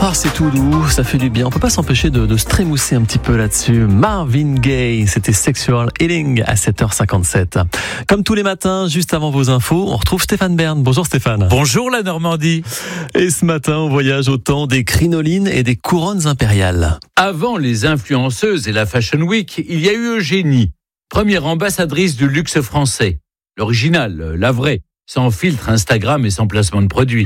Ah, c'est tout doux, ça fait du bien. On peut pas s'empêcher de se trémousser un petit peu là-dessus. Marvin Gaye, c'était Sexual Healing à 7h57. Comme tous les matins, juste avant vos infos, on retrouve Stéphane Bern. Bonjour Stéphane. Bonjour la Normandie. Et ce matin, on voyage au temps des crinolines et des couronnes impériales. Avant les influenceuses et la Fashion Week, il y a eu Eugénie, première ambassadrice du luxe français. L'original, la vraie, sans filtre Instagram et sans placement de produits.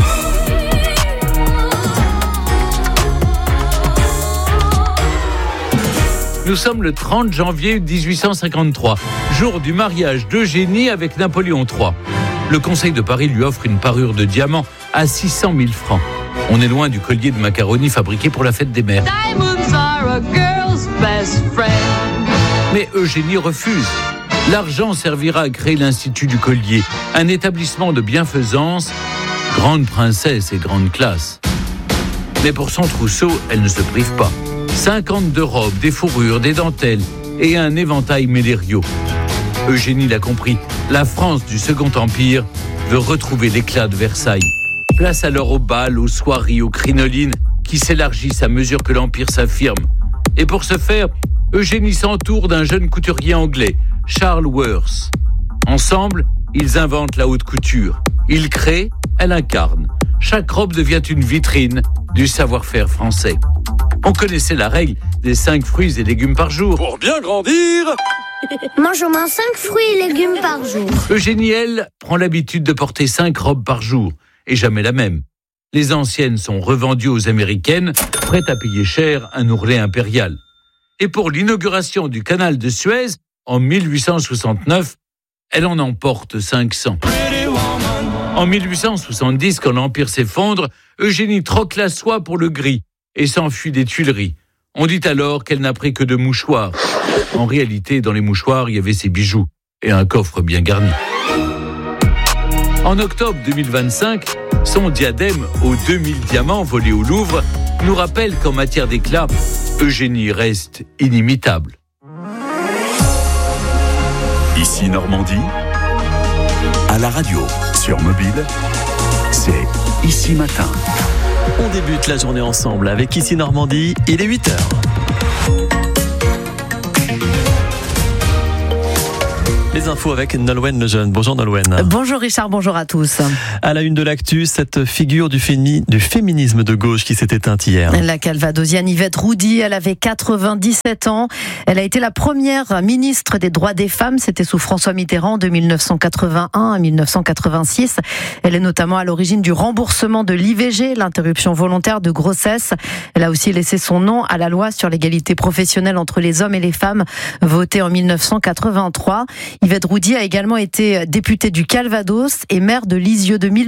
Nous sommes le 30 janvier 1853, jour du mariage d'Eugénie avec Napoléon III. Le Conseil de Paris lui offre une parure de diamant à 600 000 francs. On est loin du collier de macaroni fabriqué pour la fête des mères. Mais Eugénie refuse. L'argent servira à créer l'Institut du Collier, un établissement de bienfaisance, grande princesse et grande classe. Mais pour son trousseau, elle ne se prive pas. 52 robes, des fourrures, des dentelles et un éventail Mélério. Eugénie l'a compris, la France du Second Empire veut retrouver l'éclat de Versailles. Place alors aux bals, aux soirées, aux crinolines qui s'élargissent à mesure que l'Empire s'affirme. Et pour ce faire, Eugénie s'entoure d'un jeune couturier anglais, Charles Worth. Ensemble, ils inventent la haute couture. Ils créent, elle incarne. Chaque robe devient une vitrine du savoir-faire français. On connaissait la règle des 5 fruits et légumes par jour. Pour bien grandir, mange au moins 5 fruits et légumes par jour. Eugénie, elle, prend l'habitude de porter 5 robes par jour, et jamais la même. Les anciennes sont revendues aux Américaines, prêtes à payer cher un ourlet impérial. Et pour l'inauguration du canal de Suez, en 1869, elle en emporte 500. En 1870, quand l'Empire s'effondre, Eugénie troque la soie pour le gris et s'enfuit des Tuileries. On dit alors qu'elle n'a pris que 2 mouchoirs. En réalité, dans les mouchoirs, il y avait ses bijoux et un coffre bien garni. En octobre 2025, son diadème aux 2000 diamants volés au Louvre nous rappelle qu'en matière d'éclat, Eugénie reste inimitable. ici Normandie, à la radio, sur mobile, c'est Ici Matin. On débute la journée ensemble avec Ici Normandie, il est 8h. Les infos avec Nolwenn Lejeune. Bonjour Nolwenn. Bonjour Richard, bonjour à tous. À la une de l'actu, cette figure du féminisme de gauche qui s'est éteinte hier. La calvadosienne Yvette Roudy, elle avait 97 ans. Elle a été la première ministre des droits des femmes. C'était sous François Mitterrand de 1981 à 1986. Elle est notamment à l'origine du remboursement de l'IVG, l'interruption volontaire de grossesse. Elle a aussi laissé son nom à la loi sur l'égalité professionnelle entre les hommes et les femmes, votée en 1983. Yvette Roudy a également été députée du Calvados et maire de Lisieux de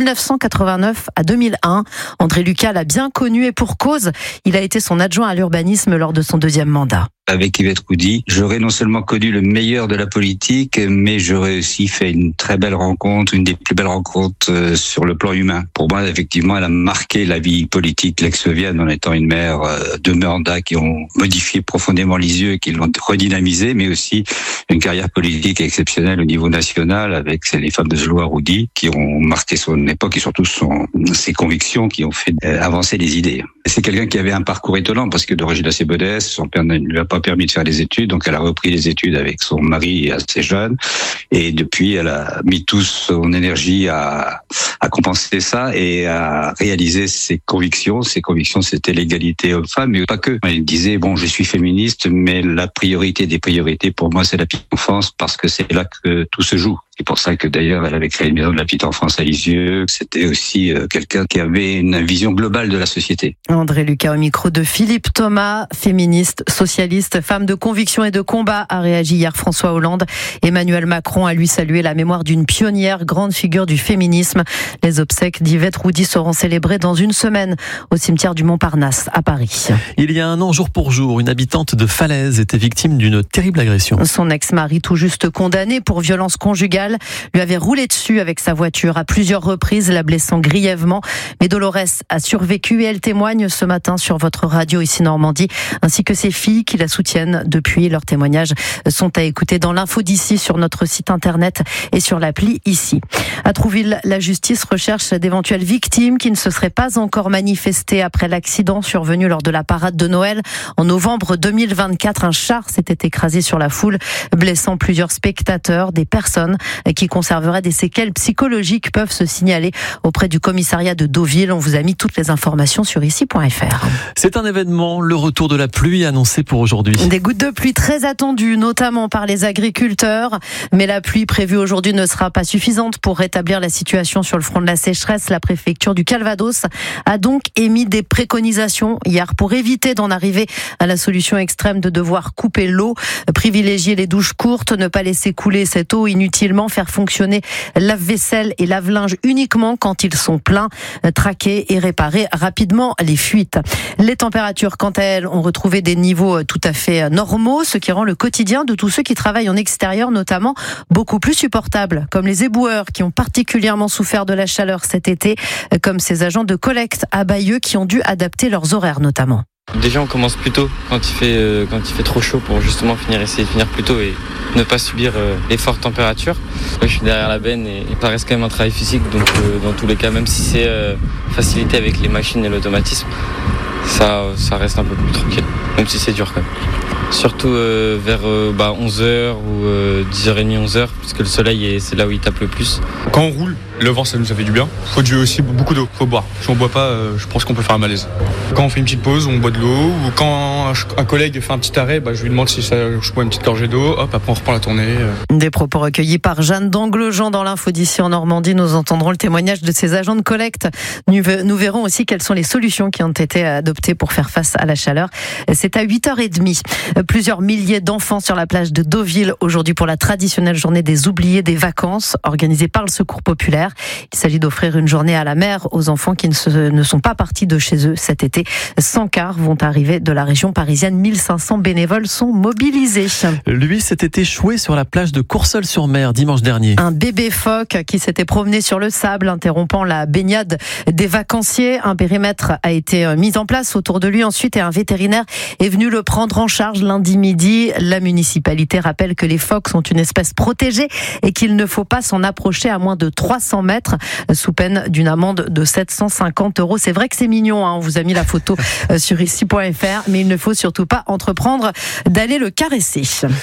1989 à 2001. André Lucas l'a bien connu et pour cause, il a été son adjoint à l'urbanisme lors de son 2e mandat. Avec Yvette Roudy, j'aurais non seulement connu le meilleur de la politique, mais j'aurais aussi fait une très belle rencontre, une des plus belles rencontres sur le plan humain. Pour moi, effectivement, elle a marqué la vie politique l'ex-Vienne en étant une maire de mandats qui ont modifié profondément Lisieux et qui l'ont redynamisé, mais aussi une carrière politique exceptionnelle au niveau national avec les femmes de Zloa Roudy qui ont marqué son époque et surtout ses convictions qui ont fait avancer les idées. C'est quelqu'un qui avait un parcours étonnant parce que d'origine assez modeste, son père ne lui a pas permis de faire des études, donc elle a repris les études avec son mari assez jeune et depuis elle a mis toute son énergie à compenser ça et à réaliser ses convictions. Ses convictions, c'était l'égalité homme-femme, mais pas que. Elle disait, bon, je suis féministe, mais la priorité des priorités pour moi, c'est la petite enfance parce que c'est là que tout se joue. C'est pour ça que d'ailleurs, elle avait créé une maison de la petite enfance à Lisieux. C'était aussi quelqu'un qui avait une vision globale de la société. André Lucas au micro de Philippe Thomas, féministe, socialiste, femme de conviction et de combat, a réagi hier François Hollande. Emmanuel Macron a lui salué la mémoire d'une pionnière, grande figure du féminisme. Les obsèques d'Yvette Roudy seront célébrées dans une semaine au cimetière du Montparnasse à Paris. Il y a un an, jour pour jour, une habitante de Falaise était victime d'une terrible agression. Son ex-mari, tout juste condamné pour violence conjugale, local lui avait roulé dessus avec sa voiture à plusieurs reprises, la blessant grièvement. Mais Dolores a survécu et elle témoigne ce matin sur votre radio ici Normandie, ainsi que ses filles qui la soutiennent depuis. Leurs témoignages sont à écouter dans l'info d'ici sur notre site internet et sur l'appli ici. À Trouville, la justice recherche d'éventuelles victimes qui ne se seraient pas encore manifestées après l'accident survenu lors de la parade de Noël. En novembre 2024, un char s'était écrasé sur la foule, blessant plusieurs spectateurs. Des personnes qui conserveraient des séquelles psychologiques peuvent se signaler auprès du commissariat de Deauville. On vous a mis toutes les informations sur ici.fr. C'est un événement, le retour de la pluie annoncé pour aujourd'hui. Des gouttes de pluie très attendues, notamment par les agriculteurs. Mais la pluie prévue aujourd'hui ne sera pas suffisante pour rétablir la situation sur le front de la sécheresse. La préfecture du Calvados a donc émis des préconisations hier pour éviter d'en arriver à la solution extrême de devoir couper l'eau, privilégier les douches courtes, ne pas laisser couler cette eau inutilement, faire fonctionner lave-vaisselle et lave-linge uniquement quand ils sont pleins, traquer et réparer rapidement les fuites. Les températures, quant à elles, ont retrouvé des niveaux tout à fait normaux, ce qui rend le quotidien de tous ceux qui travaillent en extérieur notamment beaucoup plus supportable, comme les éboueurs qui ont particulièrement souffert de la chaleur cet été, comme ces agents de collecte à Bayeux qui ont dû adapter leurs horaires notamment. Déjà on commence plus tôt quand il fait trop chaud pour justement essayer de finir plus tôt et ne pas subir les fortes températures. Je suis derrière la benne et ça reste quand même un travail physique, donc dans tous les cas, même si c'est facilité avec les machines et l'automatisme, ça reste un peu plus tranquille, même si c'est dur quand même. Surtout vers 11h ou 10h30, 11h, puisque le soleil, c'est là où il tape le plus. Quand on roule, le vent, ça nous fait du bien. Faut aussi beaucoup d'eau, faut boire. Si on boit pas, je pense qu'on peut faire un malaise. Quand on fait une petite pause, on boit de l'eau. Ou quand un collègue fait un petit arrêt, je lui demande si je bois une petite gorgée d'eau. Hop, après on reprend la tournée. Des propos recueillis par Jeanne d'Anglejean dans l'info d'ici en Normandie. Nous entendrons le témoignage de ces agents de collecte. Nous verrons aussi quelles sont les solutions qui ont été adoptées pour faire face à la chaleur. C'est à 8h30. Plusieurs milliers d'enfants sur la plage de Deauville aujourd'hui pour la traditionnelle journée des oubliés des vacances organisée par le Secours populaire. Il s'agit d'offrir une journée à la mer aux enfants qui ne sont pas partis de chez eux cet été. 100 cars vont arriver de la région parisienne. 1500 bénévoles sont mobilisés. Lui s'était échoué sur la plage de Courseulles-sur-Mer dimanche dernier. Un bébé phoque qui s'était promené sur le sable, interrompant la baignade des vacanciers. Un périmètre a été mis en place autour de lui ensuite et un vétérinaire est venu le prendre en charge lundi midi. La municipalité rappelle que les phoques sont une espèce protégée et qu'il ne faut pas s'en approcher à moins de 300 mètres sous peine d'une amende de 750 €. C'est vrai que c'est mignon, on vous a mis la photo sur ici.fr, mais il ne faut surtout pas entreprendre d'aller le caresser.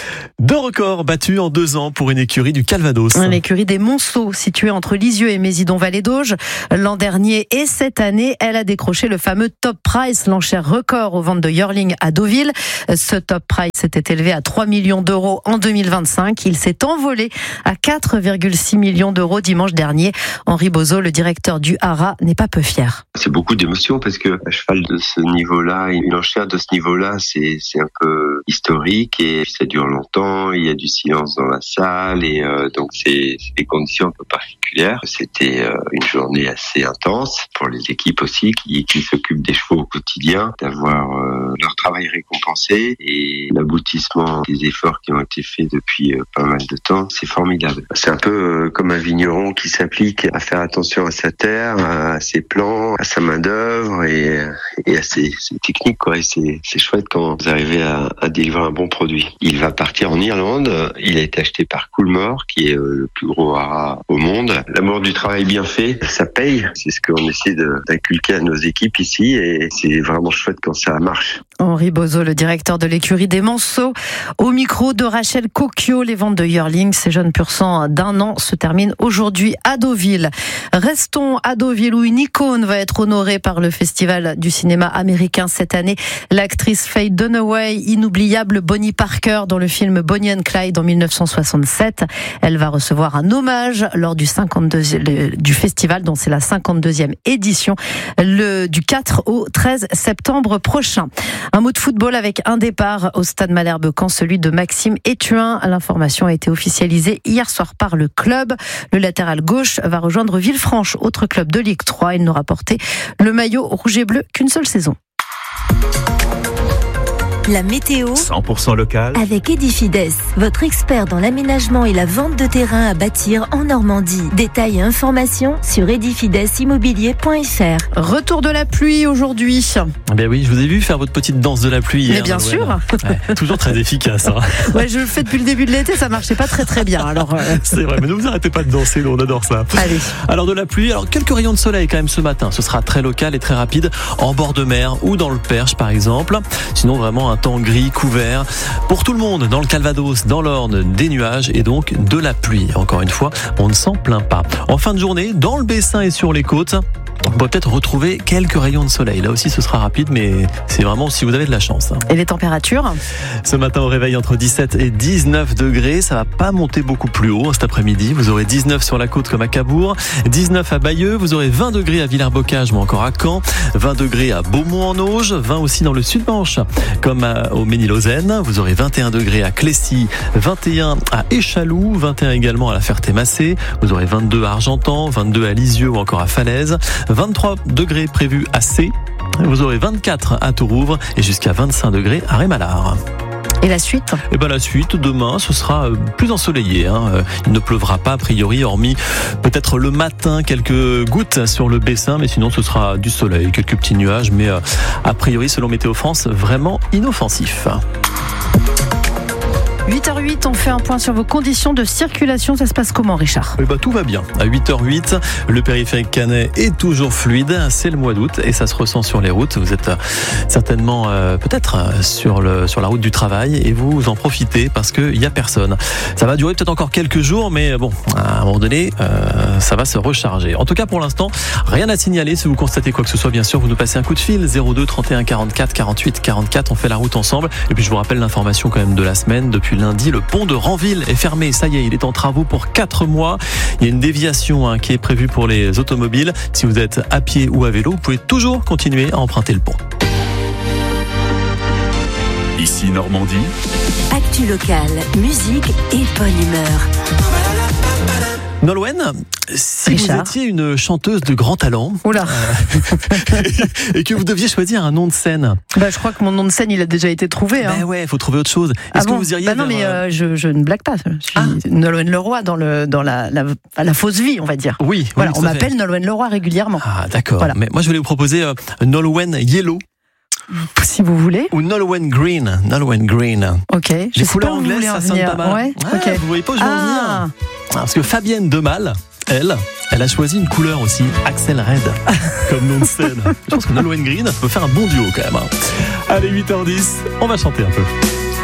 2 records battus en 2 ans pour une écurie du Calvados. L'écurie des Monceaux, située entre Lisieux et Mésidon-Vallée d'Auge. L'an dernier et cette année, elle a décroché le fameux top price, l'enchère record aux ventes de yearling à Deauville. Ce top price s'était élevé à 3 millions d'euros en 2025. Il s'est envolé à 4,6 millions d'euros dimanche dernier. Henri Bozo, le directeur du Hara, n'est pas peu fier. C'est beaucoup d'émotions parce que un cheval de ce niveau-là, une enchère de ce niveau-là, c'est un peu historique et ça dure longtemps. Il y a du silence dans la salle et donc c'est des conditions un peu particulières. C'était une journée assez intense pour les équipes aussi qui s'occupent des chevaux au quotidien, d'avoir leur travail récompensé et l'aboutissement des efforts qui ont été faits depuis pas mal de temps. C'est formidable. C'est un peu comme un vigneron qui s'applique à faire attention à sa terre, à ses plants, à sa main d'œuvre et à ses techniques, quoi. Et c'est chouette quand vous arrivez à délivrer un bon produit. Il va partir en Irlande. Il a été acheté par Coolmore, qui est le plus gros haras au monde. L'amour du travail bien fait, ça paye. C'est ce qu'on essaie d'inculquer à nos équipes ici et c'est vraiment chouette quand ça marche. Henri Bozo, le directeur de l'écurie des Monceaux, au micro de Rachel Cocchio. Les ventes de yearling, ces jeunes pur sang d'1 an, se terminent aujourd'hui à Deauville. Restons à Deauville où une icône va être honorée par le Festival du cinéma américain cette année. L'actrice Faye Dunaway, inoubliable Bonnie Parker dans le film Bonnie and Clyde en 1967. Elle va recevoir un hommage lors du festival, dont c'est la 52e édition, du 4 au 13 septembre prochain. Un mot de football avec un départ au Stade Malherbe-Caen, celui de Maxime Étuin. L'information a été officialisée hier soir par le club. Le latéral gauche va rejoindre Villefranche, autre club de Ligue 3. Il n'aura porté le maillot rouge et bleu qu'une seule saison. La météo 100% local. avec Edifides, votre expert dans l'aménagement et la vente de terrain à bâtir en Normandie. Détails et informations sur edifidesimmobilier.fr. Retour de la pluie aujourd'hui. Ben oui, je vous ai vu faire votre petite danse de la pluie hier. Mais bien Nolwenn. sûr. Ouais, toujours très efficace. Hein. Ouais, je le fais depuis le début de l'été, ça marchait pas très bien. Alors, C'est vrai, mais ne vous arrêtez pas de danser, nous, on adore ça. allez. Alors de la pluie, alors quelques rayons de soleil quand même ce matin. Ce sera très local et très rapide en bord de mer ou dans le Perche par exemple. Sinon vraiment un temps gris, couvert. Pour tout le monde, dans le Calvados, dans l'Orne, des nuages et donc de la pluie. Encore une fois, on ne s'en plaint pas. En fin de journée, dans le Bessin et sur les côtes, on peut peut-être retrouver quelques rayons de soleil. Là aussi, ce sera rapide, mais c'est vraiment si vous avez de la chance. Et les températures? Ce matin, au réveil, entre 17 et 19 degrés. Ça va pas monter beaucoup plus haut cet après-midi. Vous aurez 19 sur la côte comme à Cabourg, 19 à Bayeux. Vous aurez 20 degrés à Villers-Bocage ou encore à Caen, 20 degrés à Beaumont-en-Auge, 20 aussi dans le Sud-Manche comme au Ménil-Lausanne. Vous aurez 21 degrés à Clécy, 21 à Échaloux, 21 également à la Ferté-Massé. Vous aurez 22 à Argentan, 22 à Lisieux ou encore à Falaise, 23 degrés prévus à C. Vous aurez 24 à Tourouvre et jusqu'à 25 degrés à Rémalard. Et la suite? Et ben la suite, demain, ce sera plus ensoleillé. Il ne pleuvra pas a priori, hormis peut-être le matin, quelques gouttes sur le Bessin, mais sinon ce sera du soleil, quelques petits nuages, mais a priori, selon Météo France, vraiment inoffensif. 8h08, on fait un point sur vos conditions de circulation. Ça se passe comment, Richard? Tout va bien. À 8h08, le périphérique Canet est toujours fluide. C'est le mois d'août et ça se ressent sur les routes. Vous êtes certainement peut-être sur la route du travail et vous en profitez parce qu'il n'y a personne. Ça va durer peut-être encore quelques jours, mais bon, à un moment donné, ça va se recharger. En tout cas, pour l'instant, rien à signaler. Si vous constatez quoi que ce soit, bien sûr, vous nous passez un coup de fil. 02 31 44 48 44. On fait la route ensemble. Et puis, je vous rappelle l'information quand même de la semaine. Depuis lundi, le pont de Ranville est fermé. Ça y est, il est en travaux pour 4 mois. Il y a une déviation qui est prévue pour les automobiles. Si vous êtes à pied ou à vélo, vous pouvez toujours continuer à emprunter le pont. Ici Normandie. Actu locale, musique et bonne humeur. Nolwenn, si Richard. vous étiez une chanteuse de grand talent Oula. et que vous deviez choisir un nom de scène. Je crois que mon nom de scène, il a déjà été trouvé. Ben ouais, il faut trouver autre chose. Est-ce que vous iriez non, vers... mais je ne blague pas. Je suis Nolwenn Leroy dans la fausse vie, on va dire. Oui, Voilà, tout on à fait. m'appelle Nolwenn Leroy régulièrement. Ah, d'accord. Voilà. Mais moi, je voulais vous proposer Nolwenn Yellow Si vous voulez. ou Nolwenn Green. Nolwenn Green. Ok. Je Les sais pas couleurs où vous anglaises, voulez ça en sonne venir. pas mal. Ouais. Ok. Vous voyez pas où je veux en Ah. venir. Parce que Fabienne Demal, elle a choisi une couleur aussi, Axel Red, comme nom de scène. Je pense que Nolwenn Green peut faire un bon duo quand même. Allez, 8h10, on va chanter un peu.